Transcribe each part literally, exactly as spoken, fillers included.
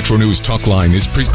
Metro News Talk Line is pre-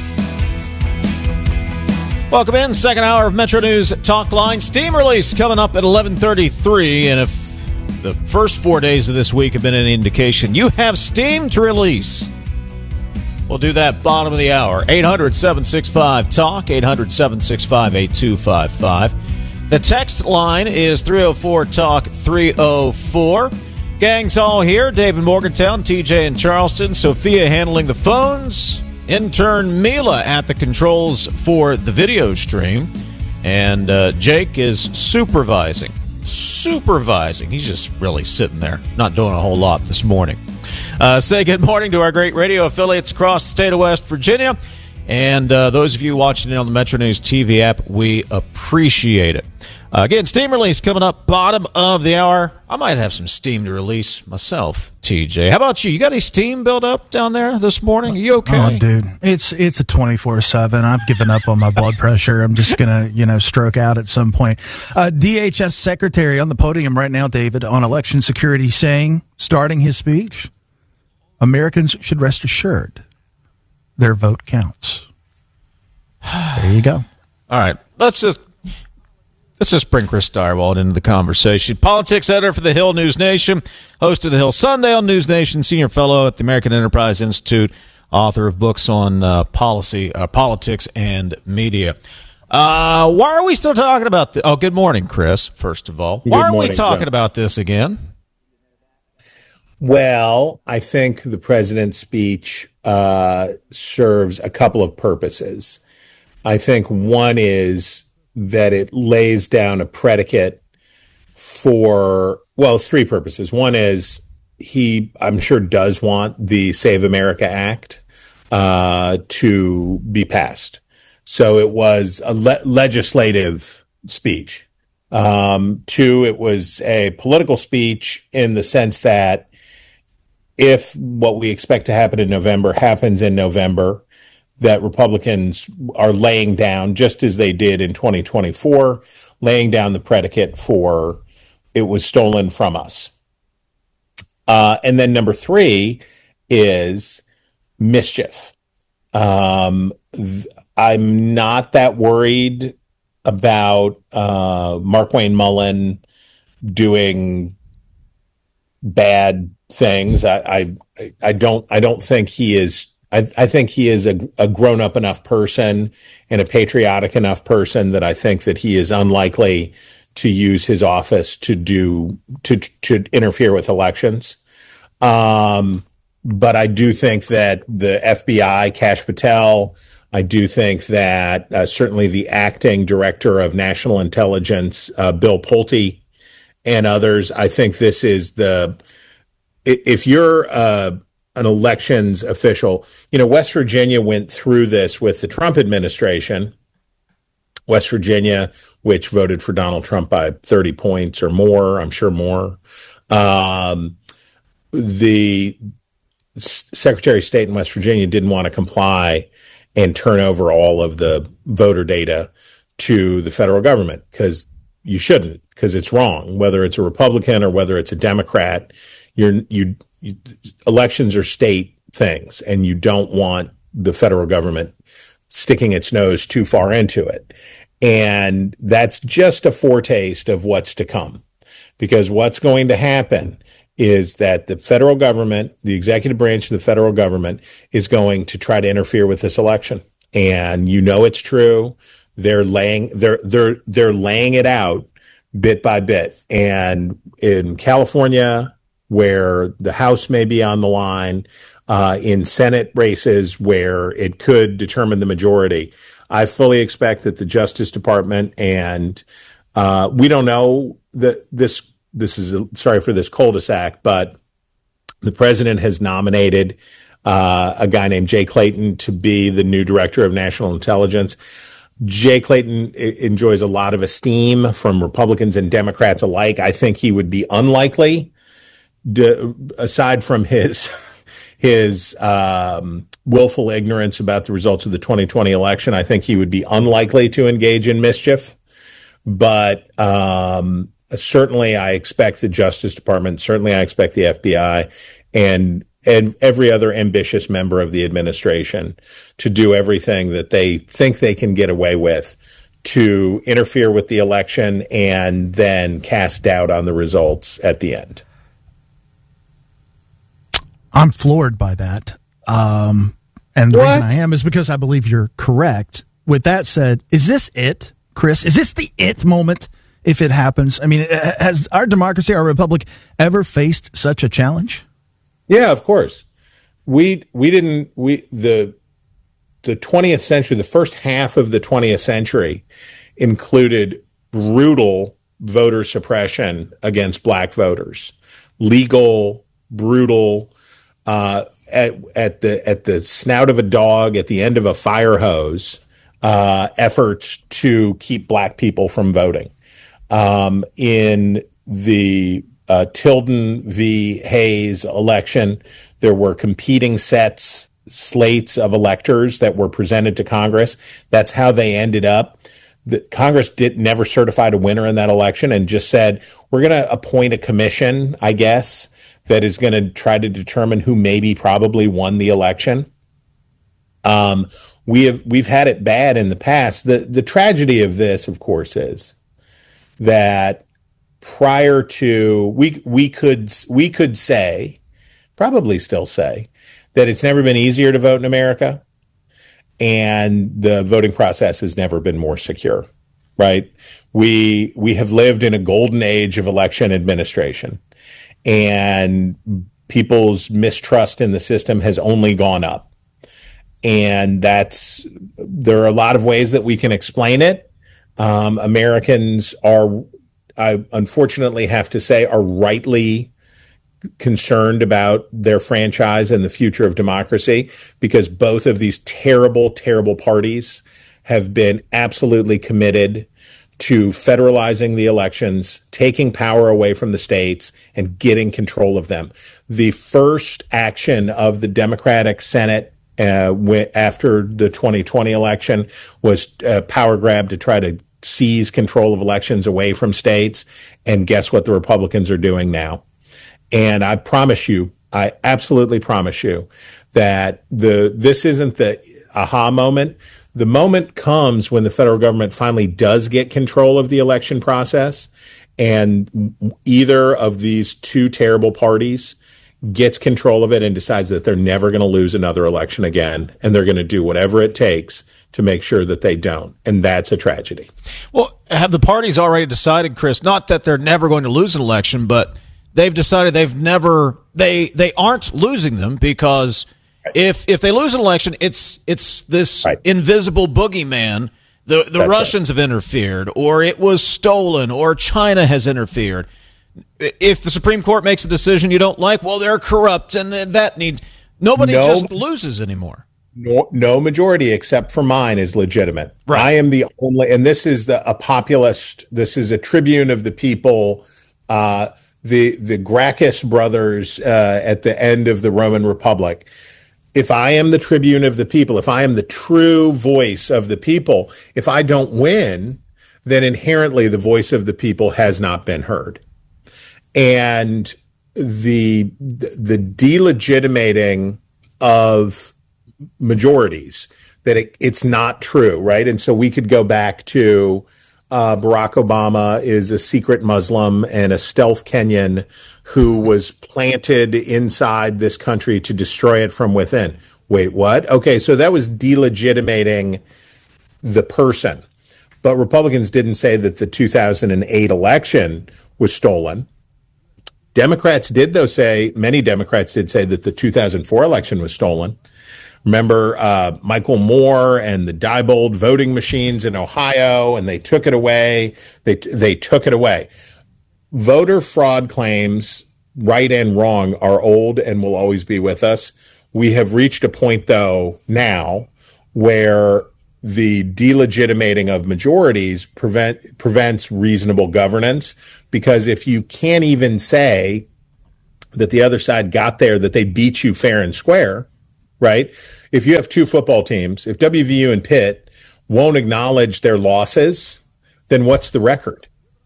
Welcome in, second hour of Metro News Talk Line. Steam release coming up at eleven thirty-three, and if the first four days of this week have been any indication, you have Steam to release. We'll do that bottom of the hour. eight hundred, seven six five, talk, eight hundred, seven six five, eight two five five. The text line is three oh four, talk, three oh four. Gang's all here. David Morgantown, T J in Charleston, Sophia handling the phones, intern Mila at the controls for the video stream, and uh, Jake is supervising. Supervising. He's just really sitting there, not doing a whole lot this morning. Uh, say good morning to our great radio affiliates across the state of West Virginia. And uh, those of you watching it on the Metro News T V app, we appreciate it. Uh, again, Steam release coming up bottom of the hour. I might have some Steam to release myself, T J. How about you? You got any Steam built up down there this morning? Are you okay? Oh, dude, it's it's a twenty-four seven. I've given up on my blood pressure. I'm just going to, you know, stroke out at some point. Uh, D H S Secretary on the podium right now, David, on election security saying, starting his speech, Americans should rest assured their vote counts. There you go. All right. Let's just let's just bring Chris Steigerwald into the conversation. Politics editor for the Hill News Nation, host of the Hill Sunday on News Nation, senior fellow at the American Enterprise Institute, author of books on uh, policy, uh, politics, and media. Uh, why are we still talking about this? Oh, good morning, Chris, first of all. Why Good are morning, we talking John. about this again? Well, I think the president's speech uh, serves a couple of purposes. I think one is that it lays down a predicate for, well, three purposes. One is he, I'm sure, does want the Save America Act uh, to be passed. So it was a le- legislative speech. Um, two, it was a political speech in the sense that if what we expect to happen in November happens in November, that Republicans are laying down, just as they did in twenty twenty-four, laying down the predicate for it was stolen from us. Uh, and then number three is mischief. Um, th- I'm not that worried about uh, Markwayne Mullin doing bad things. I, I I don't I don't think he is. I, I think he is a, a grown up enough person and a patriotic enough person that I think that he is unlikely to use his office to do to to interfere with elections. Um, but I do think that the F B I, Kash Patel, I do think that uh, certainly the acting director of national intelligence, uh, Bill Pulte, and others. I think this is the if you're uh, an elections official, you know, West Virginia went through this with the Trump administration. West Virginia, which voted for Donald Trump by thirty points or more, I'm sure more. Um, the Secretary of State in West Virginia didn't want to comply and turn over all of the voter data to the federal government because you shouldn't, because it's wrong, whether it's a Republican or whether it's a Democrat. You're, you, you, elections are state things, and you don't want the federal government sticking its nose too far into it. And that's just a foretaste of what's to come, because what's going to happen is that the federal government, the executive branch of the federal government, is going to try to interfere with this election. And you know it's true. They're laying they're they're they're laying it out bit by bit. And in California, where the House may be on the line, uh, in Senate races where it could determine the majority, I fully expect that the Justice Department and uh, we don't know that this. This is a, sorry for this cul-de-sac, but the president has nominated uh, a guy named Jay Clayton to be the new director of national intelligence. Jay Clayton enjoys a lot of esteem from Republicans and Democrats alike. I think he would be unlikely, to, aside from his his um, willful ignorance about the results of the twenty twenty election, I think he would be unlikely to engage in mischief. But um, certainly I expect the Justice Department, certainly I expect the F B I, and and every other ambitious member of the administration to do everything that they think they can get away with to interfere with the election and then cast doubt on the results at the end. I'm floored by that. Um, and the what? reason I am is because I believe you're correct. With that said, is this it, Chris? Is this the it moment if it happens? I mean, has our democracy, our republic, ever faced such a challenge? Yeah, of course. We we didn't we the the twentieth century, the first half of the twentieth century included brutal voter suppression against black voters. Legal, brutal, uh, at at the at the snout of a dog, at the end of a fire hose, uh, efforts to keep black people from voting. Um, in the uh, Tilden v. Hayes election, there were competing sets, slates of electors that were presented to Congress. That's how they ended up. The, Congress did never certified a winner in that election and just said, we're going to appoint a commission, I guess, that is going to try to determine who maybe probably won the election. Um, we have we've had it bad in the past. The the tragedy of this, of course, is that prior to we we could we could say, probably still say, that it's never been easier to vote in America, and the voting process has never been more secure. Right? We we have lived in a golden age of election administration, and people's mistrust in the system has only gone up. And that's there are a lot of ways that we can explain it. Um, Americans are, I unfortunately have to say, are rightly concerned about their franchise and the future of democracy, because both of these terrible, terrible parties have been absolutely committed to federalizing the elections, taking power away from the states, and getting control of them. The first action of the Democratic Senate Uh, after the twenty twenty election was a power grab to try to seize control of elections away from states. And guess what the Republicans are doing now? And I promise you, I absolutely promise you that the this isn't the aha moment. The moment comes when the federal government finally does get control of the election process, and either of these two terrible parties gets control of it and decides that they're never going to lose another election again, and they're going to do whatever it takes to make sure that they don't. And that's a tragedy. Well, have the parties already decided, Chris, not that they're never going to lose an election, but they've decided they've never they they aren't losing them, because right. if if they lose an election, it's it's this right. invisible boogeyman. The the that's Russians right. have interfered, or it was stolen, or China has interfered. If the Supreme Court makes a decision you don't like, well, they're corrupt, and that needs nobody no, just loses anymore. No, no majority except for mine is legitimate. Right. I am the only, and this is the a populist. This is a tribune of the people. Uh, the the Gracchus brothers uh, at the end of the Roman Republic. If I am the tribune of the people, if I am the true voice of the people, if I don't win, then inherently the voice of the people has not been heard. And the the delegitimating of majorities, that it, it's not true, right? And so we could go back to uh, Barack Obama is a secret Muslim and a stealth Kenyan who was planted inside this country to destroy it from within. Wait, what? Okay, so that was delegitimating the person. But Republicans didn't say that the two thousand eight election was stolen. Democrats did, though, say, many Democrats did say that the two thousand four election was stolen. Remember uh, Michael Moore and the Diebold voting machines in Ohio, and they took it away. They they took it away. Voter fraud claims, right and wrong, are old and will always be with us. We have reached a point, though, now where the delegitimating of majorities prevent prevents reasonable governance, because if you can't even say that the other side got there, that they beat you fair and square, right? If you have two football teams, if W V U and Pitt won't acknowledge their losses, then what's the record?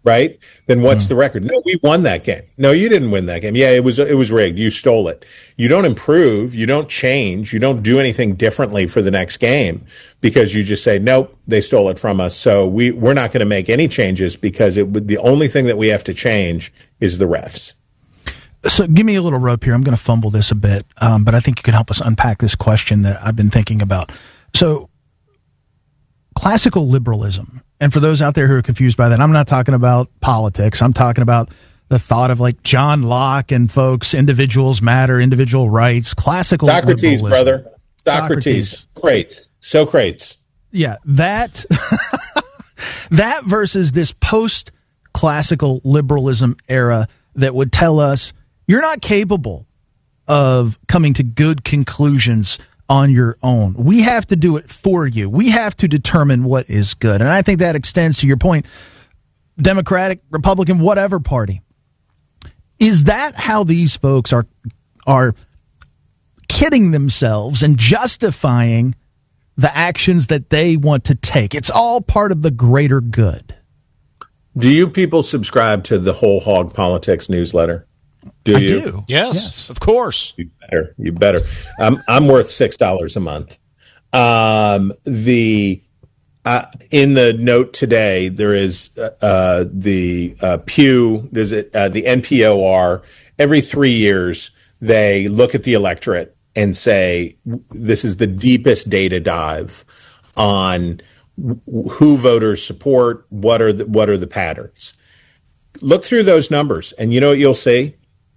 right? Then what's mm. the record? No, we won that game. No, you didn't win that game. Yeah, it was it was rigged. You stole it. You don't improve. You don't change. You don't do anything differently for the next game because you just say, nope, they stole it from us. So we we're not going to make any changes because it would, the only thing that we have to change is the refs. So give me a little rope here. I'm going to fumble this a bit, um, but I think you can help us unpack this question that I've been thinking about. So classical liberalism, and for those out there who are confused by that, I'm not talking about politics. I'm talking about the thought of like John Locke and folks, individuals matter, individual rights, classical Socrates, liberalism. brother. Socrates. Socrates. Great. Socrates. Yeah, that, that versus this post-classical liberalism era that would tell us you're not capable of coming to good conclusions on your own. We have to do it for you. We have to determine what is good. And I think that extends to your point, Democratic, Republican, whatever party. Is that how these folks are are kidding themselves and justifying the actions that they want to take? It's all part of the greater good. Do you people subscribe to the Whole Hog Politics newsletter? Do I you? do. Yes, yes, of course. You better. You better. I'm I'm worth six dollars a month. Um, the uh, in the note today there is uh, the uh, Pew. There's it uh, the N P O R. Every three years they look at the electorate and say this is the deepest data dive on who voters support. What are the, what are the patterns? Look through those numbers, and you know what you'll see.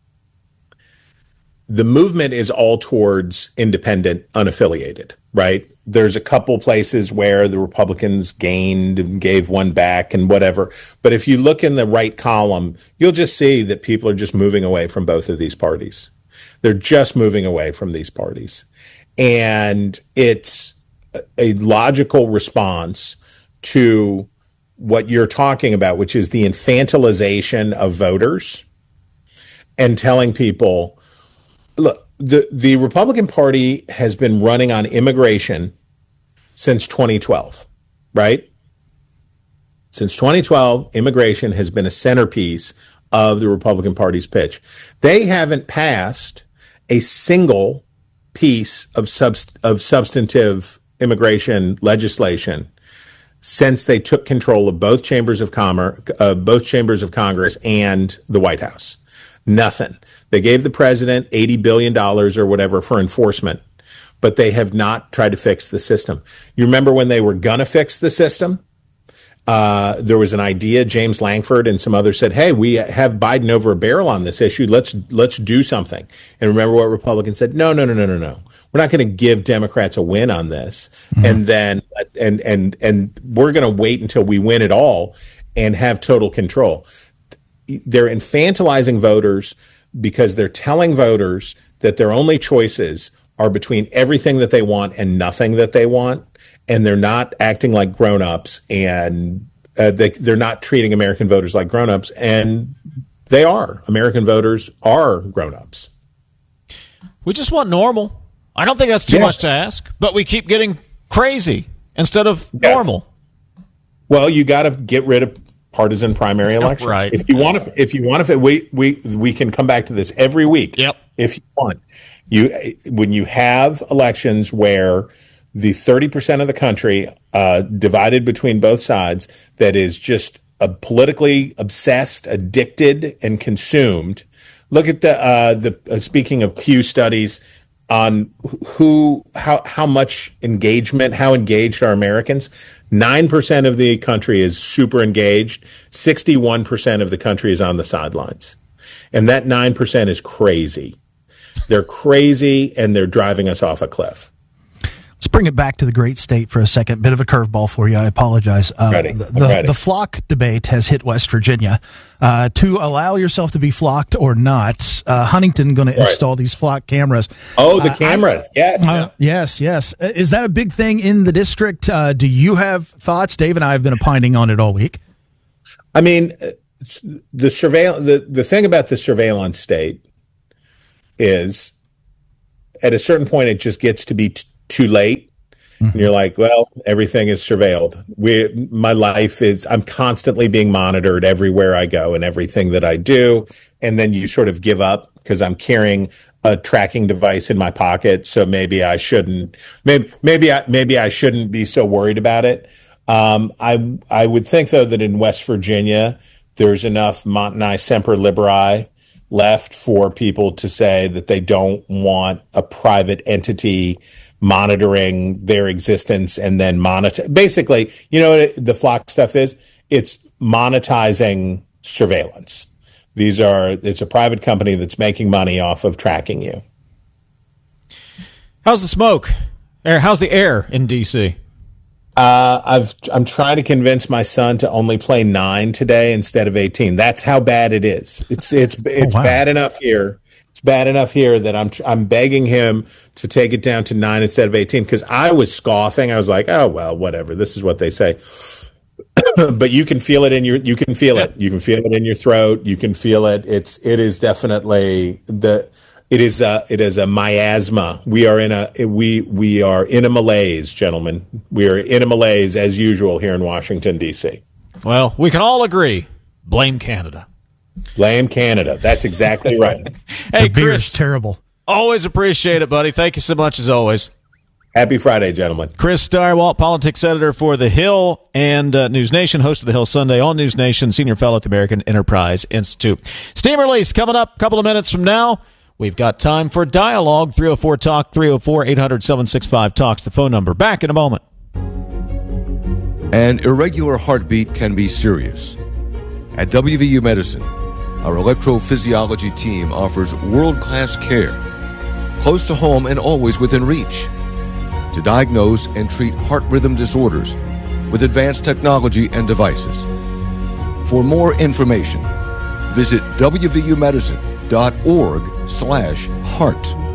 The movement is all towards independent, unaffiliated, right? There's a couple places where the Republicans gained and gave one back and whatever. But if you look in the right column, you'll just see that people are just moving away from both of these parties. They're just moving away from these parties. And it's a logical response to what you're talking about, which is the infantilization of voters and telling people, look, the, the Republican Party has been running on immigration since twenty twelve, right? Since twenty twelve, immigration has been a centerpiece of the Republican Party's pitch. They haven't passed a single piece of, subst- of substantive immigration legislation since they took control of both chambers of commerce, uh, both chambers of Congress and the White House. Nothing. They gave the president eighty billion dollars or whatever for enforcement, but they have not tried to fix the system. You remember when they were going to fix the system? Uh, there was an idea, James Langford and some others said, hey, we have Biden over a barrel on this issue. Let's let's do something. And remember what Republicans said? No, no, no, no, no, no. We're not going to give Democrats a win on this. Mm-hmm. And then and and and we're going to wait until we win it all and have total control. They're infantilizing voters because they're telling voters that their only choices are between everything that they want and nothing that they want. And they're not acting like grown-ups, and uh, they, they're not treating American voters like grown-ups. And they are. American voters are grown-ups. We just want normal. I don't think that's too yeah. much to ask, but we keep getting crazy instead of yes. normal. Well, you got to get rid of partisan primary elections. Right. If you want to, if you want to, we we we can come back to this every week. Yep. If you want, you when you have elections where the thirty percent of the country uh, divided between both sides that is just a politically obsessed, addicted, and consumed. Look at the uh, the uh, speaking of Pew studies on who how how much engagement, how engaged are Americans. Nine percent of the country is super engaged. Sixty-one percent of the country is on the sidelines, and that nine percent is crazy. They're crazy, and they're driving us off a cliff. Let's bring it back to the great state for a second. Bit of a curveball for you. I apologize. Uh, ready. The, the, ready. the flock debate has hit West Virginia. Uh, to allow yourself to be flocked or not, uh, Huntington going to install these flock cameras. Oh, the uh, cameras. I, yes. Uh, yes, yes. Is that a big thing in the district? Uh, do you have thoughts? Dave and I have been opining on it all week. I mean, the surveil- the, the thing about the surveillance state is at a certain point, it just gets to be t- too late. And you're like, well, everything is surveilled. We, my life is, I'm constantly being monitored everywhere I go and everything that I do. And then you sort of give up because I'm carrying a tracking device in my pocket. So maybe I shouldn't, maybe, maybe I, maybe I shouldn't be so worried about it. Um, I, I would think though that in West Virginia, there's enough Montanai Semper Liberi left for people to say that they don't want a private entity monitoring their existence and then monetize. Basically, you know what the Flock stuff is? It's monetizing surveillance. These are, it's a private company that's making money off of tracking you. How's the smoke? Or how's the air in D C? Uh, I've, I'm trying to convince my son to only play nine today instead of eighteen. That's how bad it is. It's, it's, it's oh, wow. bad enough here. It's bad enough here that I'm I'm begging him to take it down to nine instead of eighteen because I was scoffing. I was like, oh well, whatever. This is what they say. But you can feel it in your you can feel it. You can feel it in your throat. You can feel it. It's it is definitely the it is a it is a miasma. We are in a we we are in a malaise, gentlemen. We are in a malaise as usual here in Washington D C. Well, we can all agree. Blame Canada. Blame Canada. That's exactly right. Hey, the beer Chris, is terrible. Always appreciate it, buddy. Thank you so much as always. Happy Friday, gentlemen. Chris Stirewalt, politics editor for The Hill and uh, News Nation, host of The Hill Sunday on News Nation, senior fellow at the American Enterprise Institute. Steam release coming up a couple of minutes from now. We've got time for dialogue. three oh four talk, three oh four, eight hundred, seven six five talks, the phone number. Back in a moment. An irregular heartbeat can be serious. At W V U Medicine, our electrophysiology team offers world-class care, close to home and always within reach, to diagnose and treat heart rhythm disorders with advanced technology and devices. For more information, visit w v u medicine dot org slash heart.